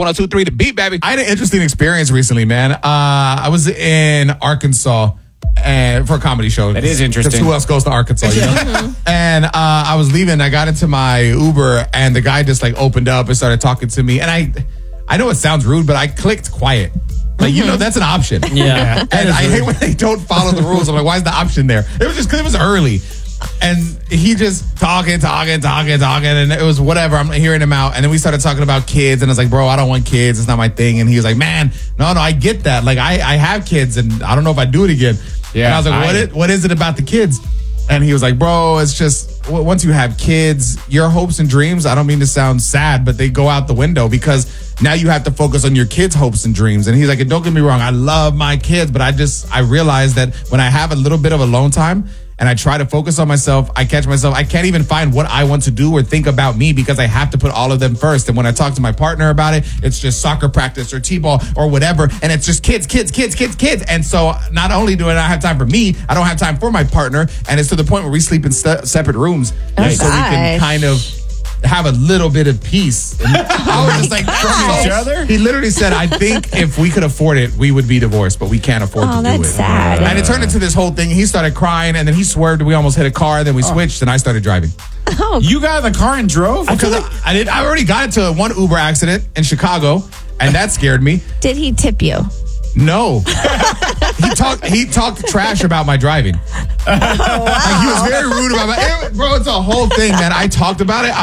102.3 The Beat, baby. I had an interesting experience recently, man. I was in Arkansas and for a comedy show. That is interesting. Because who else goes to Arkansas, you know? And I was leaving. I got into my Uber, and the guy just like opened up and started talking to me. And I know it sounds rude, but I clicked quiet. Like, you know, that's an option. Yeah. And I hate when they don't follow the rules. I'm like, why is the option there? It was just because it was early. And he just talking. And it was whatever. I'm hearing him out. And then we started talking about kids. And I was like, bro, I don't want kids. It's not my thing. And he was like, man, no, I get that. Like, I have kids, and I don't know if I do it again. Yeah, and I was like, what is it about the kids? And he was like, bro, it's just once you have kids, your hopes and dreams, I don't mean to sound sad, but they go out the window because now you have to focus on your kids' hopes and dreams. And he's like, and don't get me wrong, I love my kids, but I realize that when I have a little bit of alone time and I try to focus on myself, I catch myself, I can't even find what I want to do or think about me because I have to put all of them first. And when I talk to my partner about it, it's just soccer practice or t-ball or whatever. And it's just kids. And so not only do I not have time for me, I don't have time for my partner. And it's to the point where we sleep in separate rooms. So we can kind of have a little bit of peace. And I was just like, from each other. He literally said, I think if we could afford it, we would be divorced, but we can't afford to do it. That's sad. And it turned into this whole thing. He started crying, and then he swerved. We almost hit a car. Then we switched, and I started driving. You got in the car and drove? Because I already got into one Uber accident in Chicago, and that scared me. Did he tip you? No. He talked trash about my driving. Oh, wow. Like, he was very rude about my... Bro, it's a whole thing, man. I talked about it.